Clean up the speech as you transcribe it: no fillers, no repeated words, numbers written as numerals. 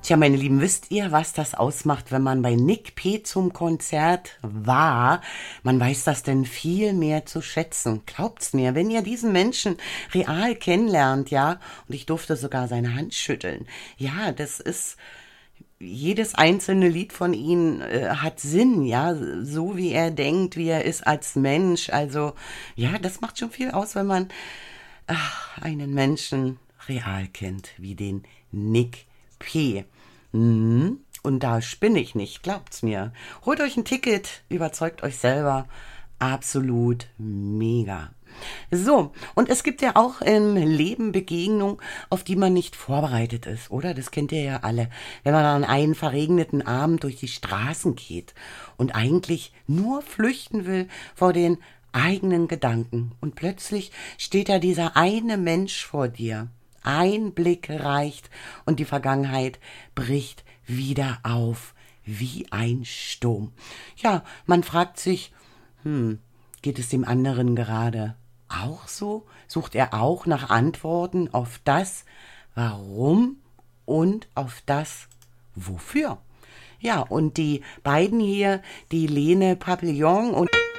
Tja, meine Lieben, wisst ihr, was das ausmacht, wenn man bei Nick P. zum Konzert war? Man weiß das denn viel mehr zu schätzen. Glaubt's mir, wenn ihr diesen Menschen real kennenlernt, ja, und ich durfte sogar seine Hand schütteln. Ja, das ist, jedes einzelne Lied von ihm hat Sinn, ja, so wie er denkt, wie er ist als Mensch. Also, ja, das macht schon viel aus, wenn man einen Menschen real kennt, wie den Nick P. Und da spinne ich nicht, glaubt's mir. Holt euch ein Ticket, überzeugt euch selber. Absolut mega. So, und es gibt ja auch im Leben Begegnungen, auf die man nicht vorbereitet ist, oder? Das kennt ihr ja alle. Wenn man an einen verregneten Abend durch die Straßen geht und eigentlich nur flüchten will vor den eigenen Gedanken. Und plötzlich steht da dieser eine Mensch vor dir. Ein Blick reicht und die Vergangenheit bricht wieder auf wie ein Sturm. Ja, man fragt sich, geht es dem anderen gerade auch so? Sucht er auch nach Antworten auf das Warum und auf das Wofür? Ja, und die beiden hier, die Lene Papillon und